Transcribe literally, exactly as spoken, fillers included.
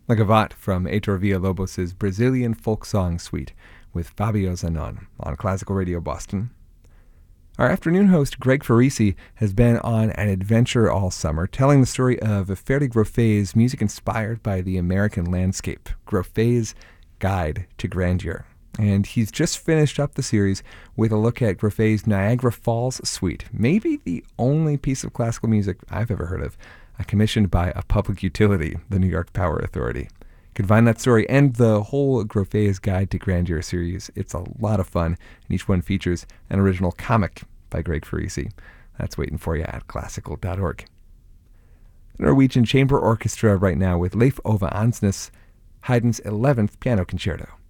La Gavotte from Heitor Villa-Lobos' Brazilian Folk Song Suite with Fabio Zanon on Classical Radio Boston. Our afternoon host, Greg Farisi, has been on an adventure all summer, telling the story of Ferdi Groffet's music inspired by the American landscape, Groffet's Guide to Grandeur. And he's just finished up the series with a look at Groffet's Niagara Falls Suite, maybe the only piece of classical music I've ever heard of, commissioned by a public utility, the New York Power Authority. You can find that story and the whole Groffet's Guide to Grandeur series. It's a lot of fun, and each one features an original comic by Greg Farisi. That's waiting for you at classical dot org. The Norwegian Chamber Orchestra right now with Leif Ove Ansnes, Haydn's eleventh Piano Concerto.